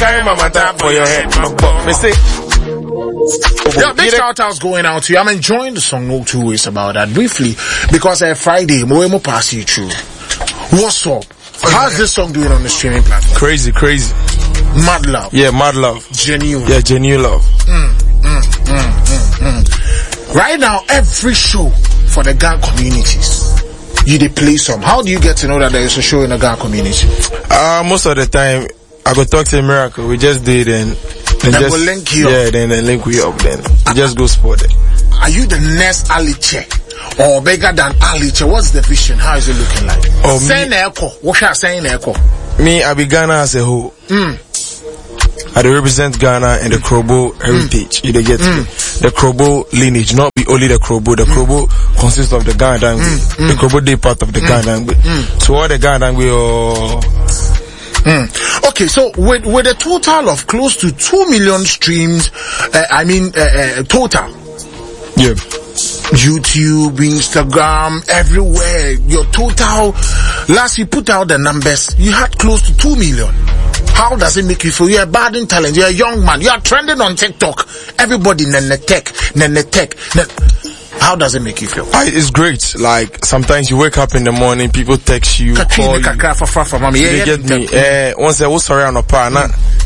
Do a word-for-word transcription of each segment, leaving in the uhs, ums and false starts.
carry my matter for your head. Me say. Yeah, big shout outs going out to you. I'm enjoying the song, no two ways about that. Briefly, because uh, Friday, Moemo pass you through. What's up? How's this song doing on the streaming platform? Crazy, crazy. Mad Love. Yeah, Mad Love. Genuine. Yeah, genuine love. Mm, mm, mm, mm, mm. Right now, every show for the Ghana communities, you they play some. How do you get to know that there is a show in the Ghana community? Uh, most of the time, I go talk to Miracle. We just did and then then just, we'll link you yeah, up. then then link we up. Then we just go sport it. Are you the next Aliche or bigger than Aliche? What's the vision? How is it looking like? Oh, saying echo. What should I say in echo? Me, I be Ghana as a whole. Mm. I represent Ghana and the Krobo heritage. You mm. get mm. the Krobo lineage, not be only the Krobo. The Krobo mm. consists of the Ghana language. Mm. The Krobo day part of the mm. Ghana language. Mm. So all the Ghana language. Oh, Mm. Okay, so with with a total of close to two million streams, uh, I mean uh, uh, total. Yeah. YouTube, Instagram, everywhere. Your total. Last you put out the numbers, you had close to two million. How does it make you feel? You're a budding talent. You're a young man. You are trending on TikTok. Everybody, nene tech, nene tech. How does it make you feel? I, it's great. Like, sometimes you wake up in the morning, people text you, call you. They get me. Uh, once I was sorry on a partner,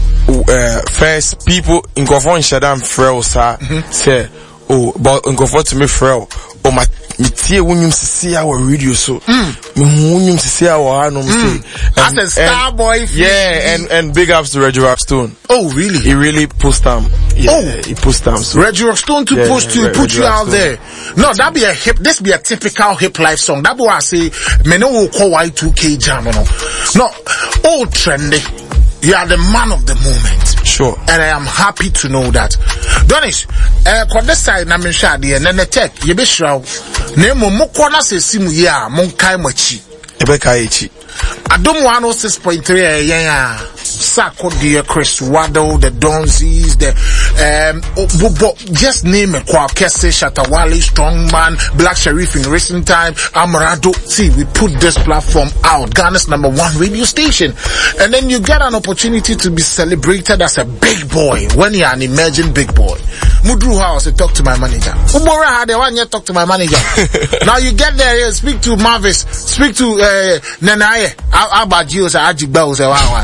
uh, first, people in Gofon Shadam Frel, sir, say, oh, but in Gofon to me Frel, oh, my, me tie wunyum sisi our radio so me wunyum sisi our anum say as a star boy. Yeah, and and big ups to Reggie Rockstone. Oh really? He really pushed them. Yeah, oh, he pushed them. So. Reggie Rockstone to yeah, push to Re- put Reggie you out Rockstone. there. No, that be a hip. This be a typical hip life song. That be what I say. Me no will call Y two K jam. No, no, old trendy. You are the man of the moment. Sure. And I am happy to know that. Donish, uh, kwa this side na menshadi and then the tech, you be sure. Nemo mokwana se simu ya, monkai mochi. Ebeka echi. Adom one oh six point three, yeah, Sako dear Chris Waddle, the Donzies, the, um, oh, just name it, Kwakese, Shatawale, Strongman, Black Sheriff in recent time, Amarado. See, we put this platform out, Ghana's number one radio station. And then you get an opportunity to be celebrated as a big boy when you're an emerging big boy. Mudru House, I talk to my manager. Umora had the one year talk to my manager. Now you get there, speak to Marvis, speak to, uh, Nanaye, Abajio, Ajibao,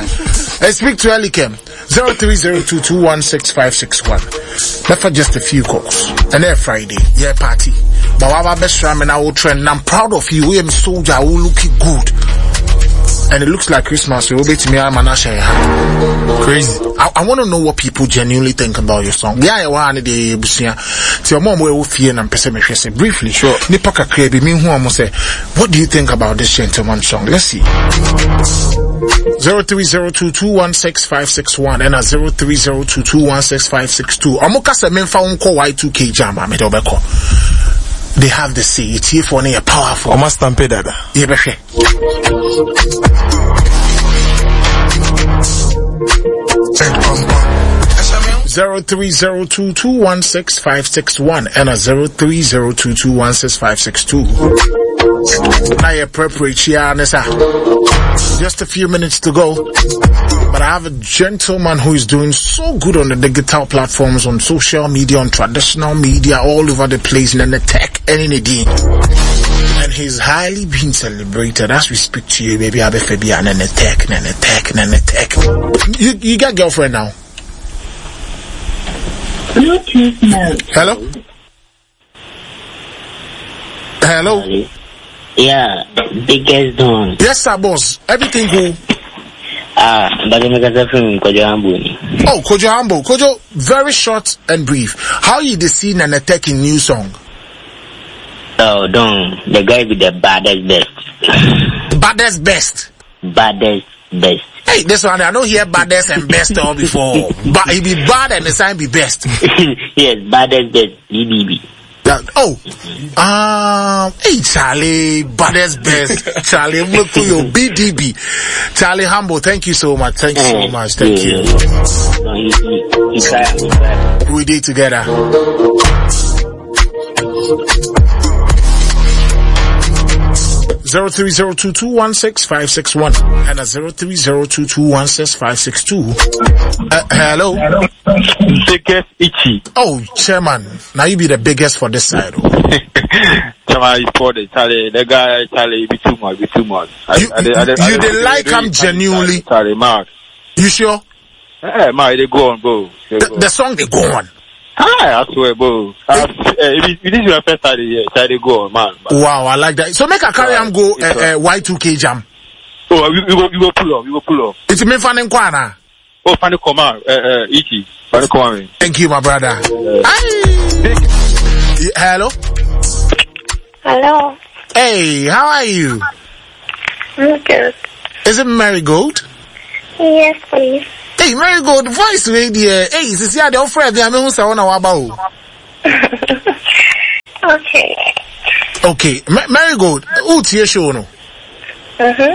and speak to Elikem. zero three zero two two one six five six one. That's for just a few calls. And then Friday, yeah, party. But our best ram and our trend, and I'm proud of you. We am soldier, who looking good. And it looks like Christmas. So obey to me, I'm crazy. I, I want to know what people genuinely think about your song. Yeah, I want the busia. So your mom will fear and pessimistic. Say briefly. Sure. Nipaka Krebi, me who am say, what do you think about this gentleman's song? Let's see. Zero three zero two two one six five six one and a zero three zero two two one six five six two. Amoka se menfa unko Y two K jama me dobeko. They have the say it's here for a powerful. Almost stampe dada. Yebeshe. Zero three zero two two one six five six one and a zero three zero two two one six five six two. Now you're prepared here, Nessa. Just a few minutes to go. But I have a gentleman who is doing so good on the digital platforms, on social media, on traditional media, all over the place, in the tech and in the D. And he's highly being celebrated as we speak to you, baby. Abe Fabian and the tech, and the tech, and the tech. You, you got girlfriend now? Bluetooth mode. Hello? Hello? Yeah, biggest dawn. Yes, sir, boss. Everything cool. Ah, but I'm going to from Kojo Hambo. Oh, Kojo Hambo. Kojo, very short and brief. How you the scene and attacking new song? Oh, don't. The guy with the baddest best. Baddest best? Baddest best. Hey, this one, I don't hear baddest and best all before. But he be bad and the sign be best. Yes, baddest best. B B B. That, oh, um, hey Charlie, baddest best, Charlie, look for your B D B, Charlie Humble. Thank you so much. Thank you so much. Thank yeah, you. No, he, he, he tried, he tried. We did together. zero three zero two two one six five six one and a zero three zero two two one six five six two. Uh, hello. Biggest itchy. Oh, Chairman, now you be the biggest for this side. Chairman is for the Charlie. The guy Charlie be too much. Be too much. You, I, I, you, I, I, you did like him genuinely. Charlie, Mark. You sure? Eh, Mark, they go on, bro. They the, go. the song they go on. Ah, I swear, bro. Uh, if this is your first time here, try to go on, man. Wow, I like that. So make a carry him go uh, uh, Y two K jam. Oh, we, we, will, we will pull up. We will pull up. It's me fan Nkwana. Oh, fan command. Uh, uh, Ichi. Fan command. Thank you, my brother. Uh, Hello. Hello. Hey, how are you? I'm good. Is it Marigold? Yes, please. Hey, Marigold, voice radio. Hey, this is the old friend. I'm going to about. Okay. Okay, Ma- Marigold, who's your show no? Mhm.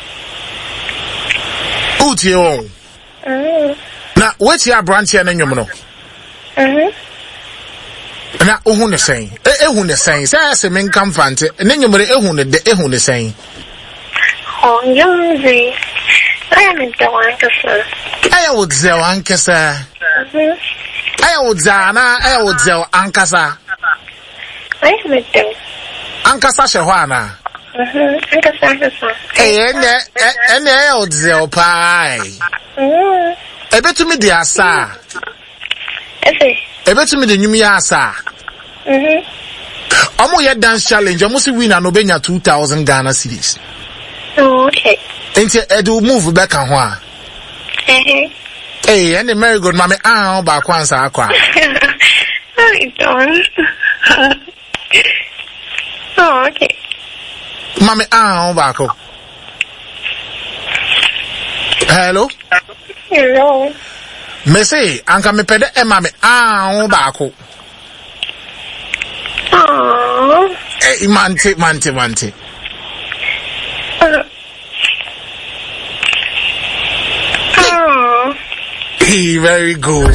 Who's your own? Mhm. Now, what's your branch here? No. Mhm. Now, who the same? Eh, who the same? Say, I say, men come fancy. And then you may who the eh who the same. Oh, you're I am the one to say. I would say, Ankasa. Mhm. I would say, I would say, Ankasa. I am the Ankasa Shawana. Mhm. Ankasa. Eh, and and I would say, pie. Mhm. I bet to me the asa. Efe. I bet to me the new asa. Mhm. Omo ya dance challenge. I must win an Obenya two thousand Ghana cedis. Oh, okay. Ain't it do move back and one? Mhm. Hey, and the Marigold mommy, ah, back once I cry. I don't. Oh, okay. Mommy, ah, back. Hello? Hello. Me say, Uncle me pede e mommy, ah, back. Oh. Hey, mante, mante, mante. Uh. Oh. Hey, very good.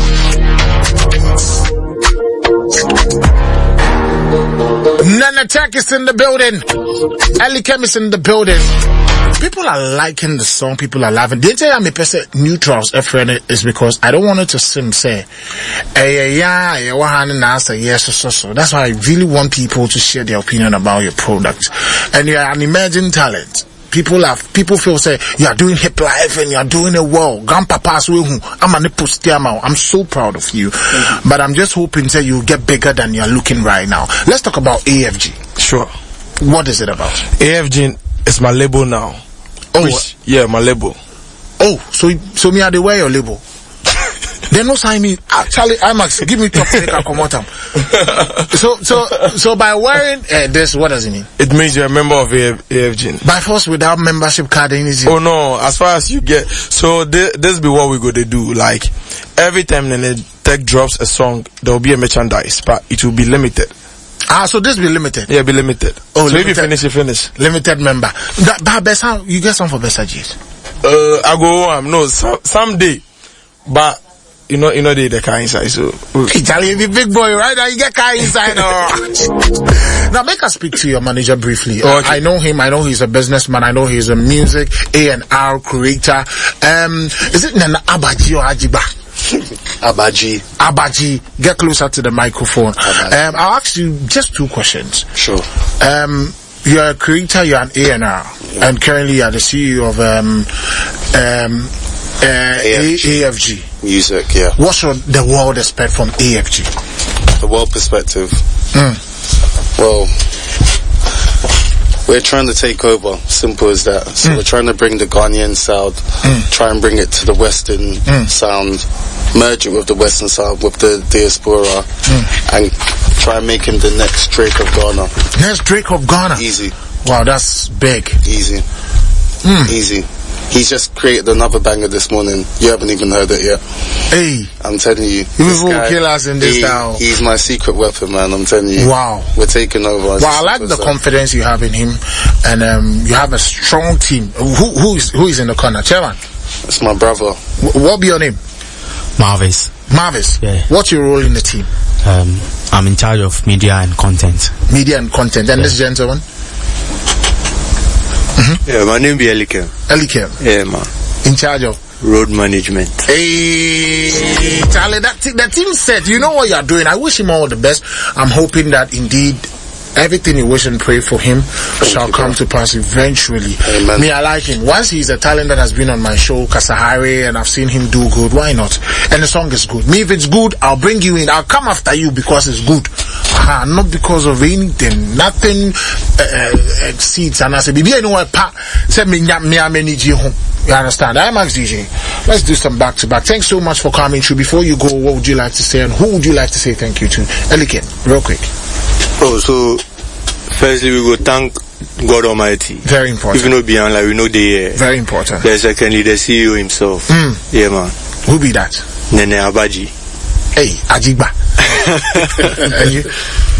Nana Tech is in the building. Ali Kem is in the building. People are liking the song. People are laughing. They say I'm a person neutrals. A friend is because I don't want it to seem say, hey, yeah, yeah, one and answer yes, so so. That's why I really want people to share their opinion about your product. And you are an emerging talent. People have people feel say you are doing hip life and you are doing it well. Grandpapa's way I'm an I'm so proud of you. Mm-hmm. But I'm just hoping that you get bigger than you're looking right now. Let's talk about A F G. Sure. What is it about? A F G is my label now. Oh Which, yeah, my label. Oh, so so me are they wear your label? They no sign me. Ah, Charlie, I Max, give me top take and come out. So so so by wearing uh, this, what does it mean? It means you're a member of A F G. By force, without membership card, anything? Oh no, as far as you get. So this, this be what we go to do. Like every time the tech drops a song, there will be a merchandise, but it will be limited. Ah, so this be limited? Yeah, be limited. Oh, so limited. if you finish, you finish. Limited member. That, but Bessa, you get some for Bessa G's? Uh, I go, um, no, some, someday. But, you know, you know, they, the car inside, so. Hey, Charlie, you be big boy, right? Now you get car inside. Oh. Now, make us speak to your manager briefly. Oh, okay. I, I know him. I know he's a businessman. I know he's a music A and R creator. Um, is it Nana Abaji or Ajiba? Abaji. Abaji. Get closer to the microphone. Um, I'll ask you just two questions. Sure. Um, you're a creator, you're an A and R, yeah. And currently you're the C E O of um, um, uh, A F G. A F G. Music, yeah. What should the world expect from A F G? The world perspective. Mm. Well, we're trying to take over. Simple as that. So mm. we're trying to bring the Ghanaian sound, mm. try and bring it to the Western mm. sound, merge it with the Western sound, with the diaspora, mm. and try and make him the next Drake of Ghana. Next Drake of Ghana? Easy. Wow, that's big. Easy. Mm. Easy. He's just created another banger this morning. You haven't even heard it yet. Hey. I'm telling you. You will kill us in this he, town. He's my secret weapon, man. I'm telling you. Wow. We're taking over. Wow, I like the confidence you have in him. And um, you have a strong team. Who, who, is, who is in the corner? Chairman? It's my brother. W- what be your name? Marvis. Marvis? Yeah. What's your role in the team? Um, I'm in charge of media and content. Media and content. And yeah. this gentleman? Mm-hmm. Yeah, my name be Elikem. Elikem. Yeah, man. In charge of road management. Hey, Charlie, that t- the team said, you know what you're doing. I wish him all the best. I'm hoping that indeed everything you wish and pray for him Thank shall come God. to pass eventually. Amen. Me, I like him. Once he's a talent that has been on my show, Kasahari, and I've seen him do good, why not? And the song is good. Me, if it's good, I'll bring you in. I'll come after you because it's good. Uh, not because of anything. Nothing uh, exceeds. And I say, Bibi, anyway, pa, say me, me, me, home. You understand? I'm Max D J. Let's do some back to back. Thanks so much for coming through. Before you go, what would you like to say, and who would you like to say thank you to? Elikem, real quick. Oh, so firstly we go thank God Almighty. Very important. Even though beyond like we know the uh, very important. Then secondly the C E O himself. Mm. Yeah, man. Who be that? Nene Abaji. Hey, Ajiba. And you?